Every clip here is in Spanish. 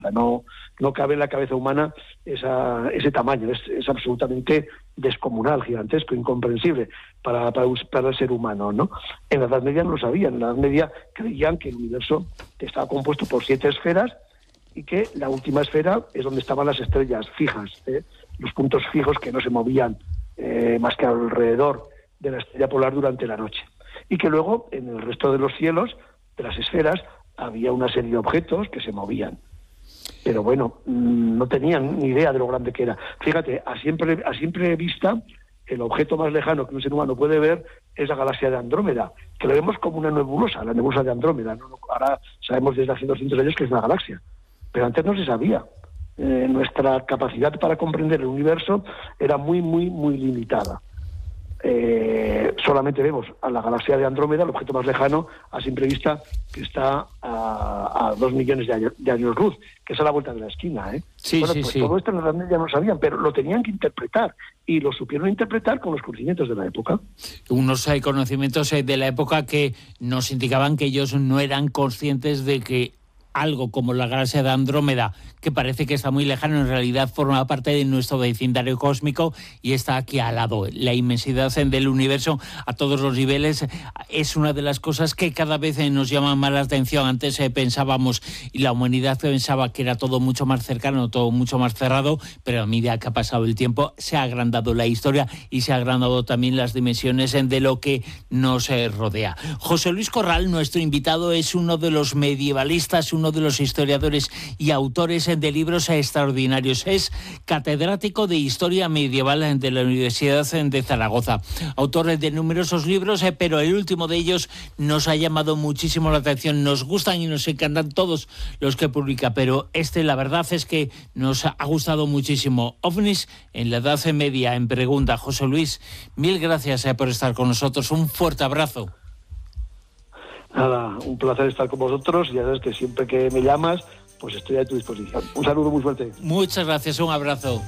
No cabe en la cabeza humana ese tamaño, es absolutamente descomunal, gigantesco, incomprensible para el ser humano, ¿no? En la Edad Media no lo sabían, en la Edad Media creían que el universo estaba compuesto por 7 esferas y que la última esfera es donde estaban las estrellas fijas, los puntos fijos que no se movían más que alrededor de la estrella polar durante la noche. Y que luego, en el resto de los cielos, de las esferas, había una serie de objetos que se movían. Pero bueno, no tenían ni idea de lo grande que era. Fíjate, a simple vista, el objeto más lejano que un ser humano puede ver es la galaxia de Andrómeda, que lo vemos como una nebulosa, la nebulosa de Andrómeda, ¿no? Ahora sabemos desde hace 200 años que es una galaxia, pero antes no se sabía. Nuestra capacidad para comprender el universo era muy, muy, muy limitada. Solamente vemos a la galaxia de Andrómeda, el objeto más lejano, a simple vista, que está a 2 millones de años luz, que es a la vuelta de la esquina, ¿eh? Sí. Todo esto en la Edad Media no lo sabían, pero lo tenían que interpretar, y lo supieron interpretar con los conocimientos de la época. Unos conocimientos de la época que nos indicaban que ellos no eran conscientes de que algo como la galaxia de Andrómeda, que parece que está muy lejano, en realidad forma parte de nuestro vecindario cósmico y está aquí al lado. La inmensidad del universo a todos los niveles es una de las cosas que cada vez nos llama más la atención. Antes pensábamos, y la humanidad pensaba que era todo mucho más cercano, todo mucho más cerrado, pero a medida que ha pasado el tiempo se ha agrandado la historia y se ha agrandado también las dimensiones de lo que nos rodea. José Luis Corral, nuestro invitado, es uno de los medievalistas, uno de los historiadores y autores de libros extraordinarios. Es catedrático de Historia Medieval de la Universidad de Zaragoza. Autor de numerosos libros, pero el último de ellos nos ha llamado muchísimo la atención. Nos gustan y nos encantan todos los que publica, pero la verdad es que nos ha gustado muchísimo. OVNIs en la Edad Media, en Pregunta. José Luis, mil gracias por estar con nosotros. Un fuerte abrazo. Nada, un placer estar con vosotros. Ya sabes que siempre que me llamas, pues estoy a tu disposición. Un saludo muy fuerte. Muchas gracias, un abrazo.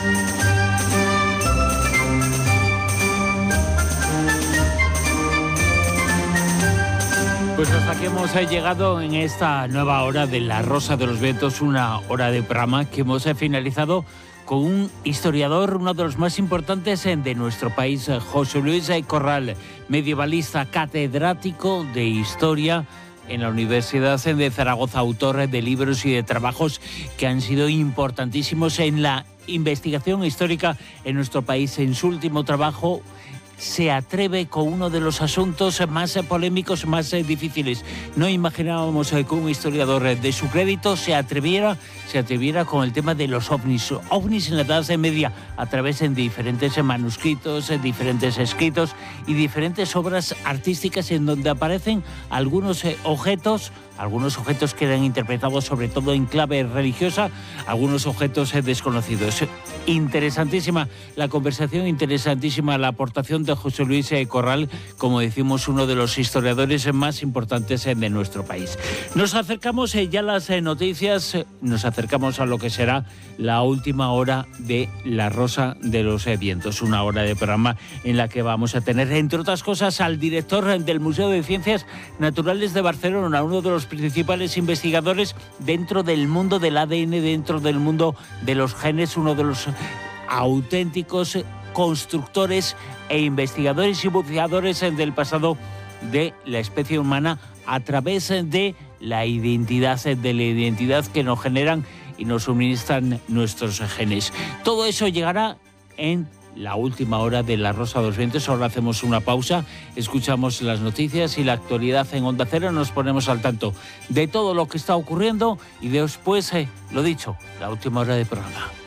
Pues hasta aquí hemos llegado en esta nueva hora de La Rosa de los Vientos, una hora de programa que hemos finalizado con un historiador, uno de los más importantes de nuestro país, José Luis Corral, medievalista, catedrático de Historia en la Universidad de Zaragoza, autor de libros y de trabajos que han sido importantísimos en la investigación histórica en nuestro país. En su último trabajo se atreve con uno de los asuntos más polémicos, más difíciles. No imaginábamos que un historiador de su crédito se atreviera con el tema de los ovnis. Ovnis en la Edad Media, a través de diferentes manuscritos, diferentes escritos y diferentes obras artísticas en donde aparecen algunos objetos que eran interpretados sobre todo en clave religiosa, algunos objetos desconocidos. Interesantísima la conversación, interesantísima la aportación de José Luis Corral, como decimos, uno de los historiadores más importantes de nuestro país. Nos acercamos ya a las noticias, nos acercamos a lo que será la última hora de La Rosa de los Vientos, una hora de programa en la que vamos a tener, entre otras cosas, al director del Museo de Ciencias Naturales de Barcelona, uno de los principales investigadores dentro del mundo del ADN, dentro del mundo de los genes, uno de los auténticos constructores e investigadores y buceadores del pasado de la especie humana a través de la identidad que nos generan y nos suministran nuestros genes. Todo eso llegará en la última hora de La Rosa de los Vientos. Ahora hacemos una pausa, escuchamos las noticias y la actualidad en Onda Cero, nos ponemos al tanto de todo lo que está ocurriendo y después, lo dicho, la última hora del programa.